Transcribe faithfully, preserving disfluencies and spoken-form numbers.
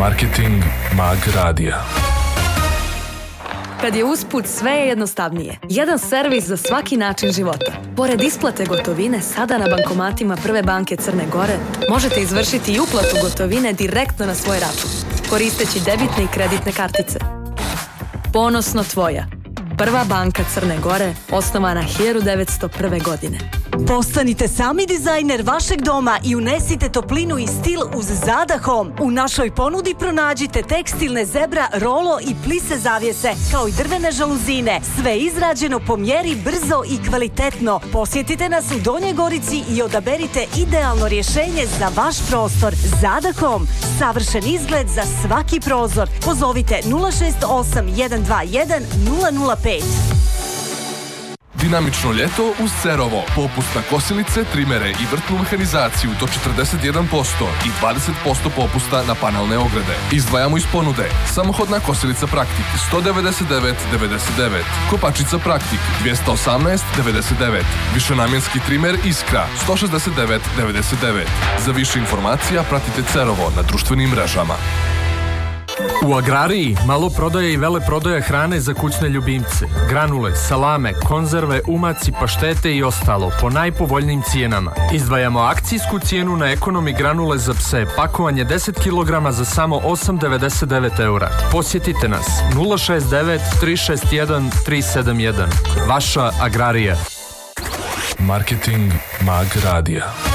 Marketing Mag Radija. Kad je usput sve je jednostavnije. Jedan servis za svaki način života. Pored isplate gotovine, sada na bankomatima Prve banke Crne Gore možete izvršiti i uplatu gotovine direktno na svoj račun, koristeći debitne i kreditne kartice. Ponosno tvoja. Prva banka Crne Gore, osnovana hiljadu devetsto prve. godine. Postanite sami dizajner vašeg doma i unesite toplinu i stil uz Zada Home. U našoj ponudi pronađite tekstilne zebra, rolo i plise zavjese, kao i drvene žaluzine. Sve izrađeno po mjeri, brzo i kvalitetno. Posjetite nas u Donjoj Gorici i odaberite idealno rješenje za vaš prostor. Zada Home, savršen izgled za svaki prozor. Pozovite nula šest osam jedan dva jedan nula nula pet. Dinamično ljeto uz Cerovo. Popust na kosilice, trimere i vrtnu mehanizaciju do četrdeset jedan posto i dvadeset posto popusta na panelne ograde. Izdvajamo iz ponude samohodna kosilica Praktik sto devedeset devet devedeset devet, kopačica Praktik dvjesto osamnaest devedeset devet, višenamjenski trimer Iskra sto šezdeset devet devedeset devet. Za više informacija pratite Cerovo na društvenim mrežama. U Agrariji malo prodaje i vele prodaje hrane za kućne ljubimce. Granule, salame, konzerve, umaci, paštete i ostalo po najpovoljnijim cijenama. Izdvajamo akcijsku cijenu na ekonomi granule za pse, pakovanje deset kilograma za samo osam devedeset devet eura. Posjetite nas nula šest devet tri šest jedan tri sedam jedan. Vaša Agrarija. Marketing Mag Radija.